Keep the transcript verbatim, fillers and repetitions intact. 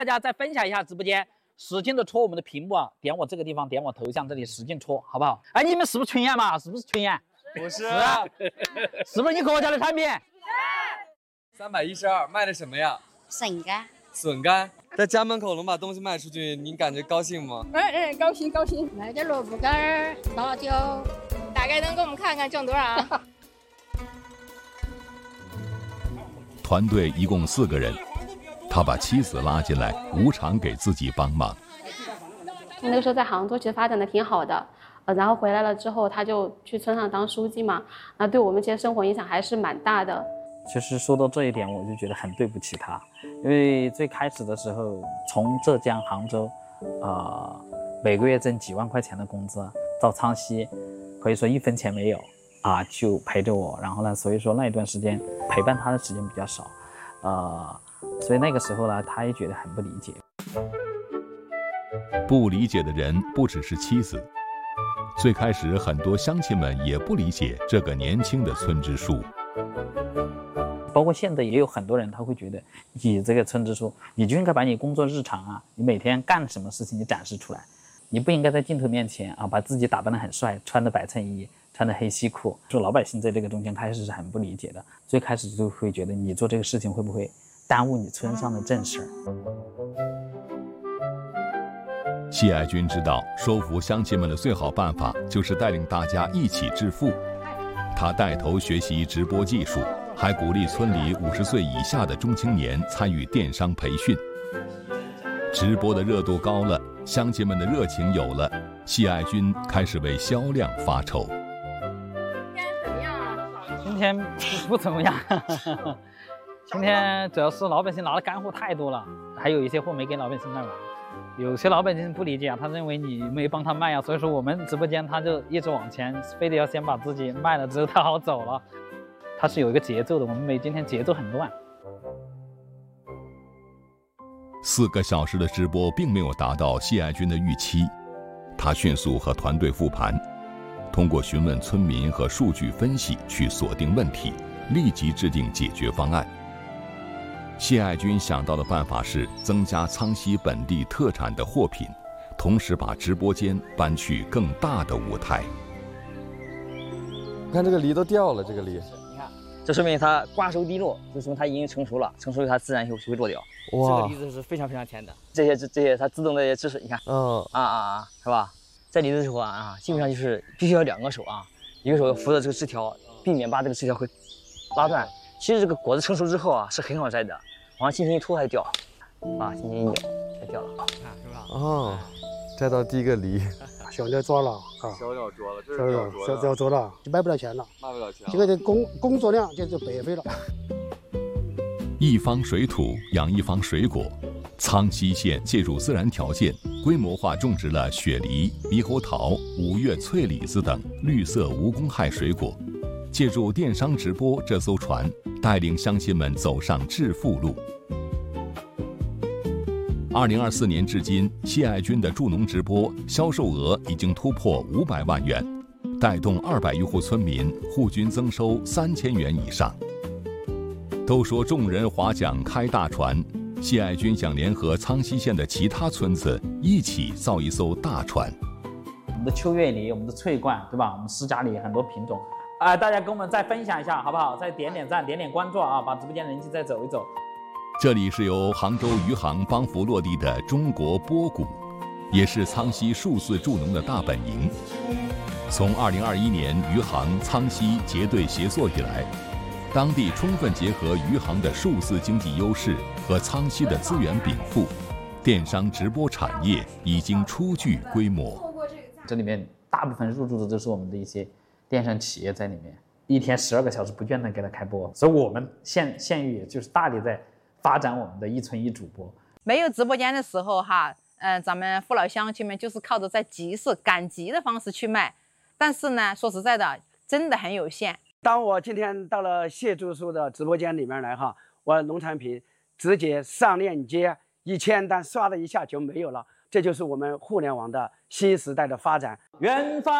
大家再分享一下直播间，使劲的戳我们的屏幕啊，点我这个地方，点我头像这里，使劲戳，好不好？哎，你们是不是群演嘛？是不是群演？ 不是， 是不是你给我家的产品？ 三百一十二，卖的什么呀？ 笋干。 笋干，在家门口能把东西卖出去，你感觉高兴吗？ 嗯嗯，高兴高兴。买点萝卜干、辣椒，大概能给我们看看挣多少？ 团队一共四个人，他把妻子拉进来，无偿给自己帮忙。 那个时候在杭州其实发展的挺好的，呃，然后回来了之后，他就去村上当书记嘛，那对我们其实生活影响还是蛮大的。 其实说到这一点，我就觉得很对不起他，因为最开始的时候，从浙江杭州，呃，每个月挣几万块钱的工资，到苍溪，可以说一分钱没有啊，就陪着我。然后呢，所以说那一段时间陪伴他的时间比较少，呃，所以那个时候呢，他也觉得很不理解。 不理解的人不只是妻子，最开始很多乡亲们也不理解这个年轻的村支书。 包括现在也有很多人，他会觉得你这个村支书，你就应该把你工作日常啊，你每天干什么事情你展示出来，你不应该在镜头面前啊把自己打扮得很帅，穿的白衬衣，穿的黑西裤。说老百姓在这个中间开始是很不理解的，最开始就会觉得你做这个事情会不会耽误你村上的正事。 谢爱军知道，说服乡亲们的最好办法就是带领大家一起致富。他带头学习直播技术，还鼓励村里五十岁以下的中青年参与电商培训。直播的热度高了，乡亲们的热情有了，谢爱军开始为销量发愁。 今天不怎么样，今天主要是老百姓拿的干货太多了，还有一些货没给老百姓卖完。有些老百姓不理解啊，他认为你没帮他卖啊，所以说我们直播间他就一直往前，非得要先把自己卖了之后他好走了。他是有一个节奏的，我们每今天节奏很乱。 四个小时的直播并没有达到谢爱军的预期，他迅速和团队复盘，通过询问村民和数据分析去锁定问题，立即制定解决方案。谢爱军想到的办法是增加苍溪本地特产的货品，同时把直播间搬去更大的舞台。 看这个梨都掉了，这个梨， 你看，这说明它瓜熟蒂落，就说明它已经成熟了，成熟以后它自然就会落掉。 哇， 这个梨子是非常非常甜的。这些这这些它自动的这些汁水，你看， 嗯啊啊啊，是吧？在梨的时候啊啊，基本上就是必须要两个手啊，一个手扶着这个枝条，避免把这个枝条会拉断。其实这个果子成熟之后啊，是很好摘的。往上轻轻一拖还掉，啊，轻轻一扭才掉了，看是吧？ 哦，摘到第一个梨， 小料做了啊， 小料做了，这小料小料做了，就卖不了钱了， 卖不了钱。 这个的工工作量就是白费了。 一方水土养一方水果，苍溪县借助自然条件，规模化种植了雪梨、猕猴桃、五月脆李子等绿色无公害水果，借助电商直播这艘船，带领乡亲们走上致富路。二零二四年至今，谢爱军的助农直播销售额已经突破五百万元，带动二百余户村民户均增收三千元以上。都说众人划桨开大船，谢爱军想联合苍溪县的其他村子一起造一艘大船。 我们的秋月梨，我们的翠冠，对吧？我们施家梨很多品种。啊、呃，大家跟我们再分享一下好不好？再点点赞，点点关注啊，把直播间人气再走一走。 这里是由杭州余杭帮扶落地的中国波谷，也是苍溪数字助农的大本营。从二零二一年余杭苍溪结对协作以来，当地充分结合余杭的数字经济优势和苍溪的资源禀赋，电商直播产业已经初具规模。 这里面大部分入驻的都是我们的一些电商企业在里面，一天十二个小时不间断给他开播，所以我们县县域就是大力在发展我们的一村一主播。 没有直播间的时候哈，嗯、呃，咱们父老乡亲们就是靠着在集市赶集的方式去卖，但是呢，说实在的，真的很有限。 当我今天到了谢支书的直播间里面来哈，我农产品直接上链接，一千单刷的一下就没有了，这就是我们互联网的新时代的发展。 远方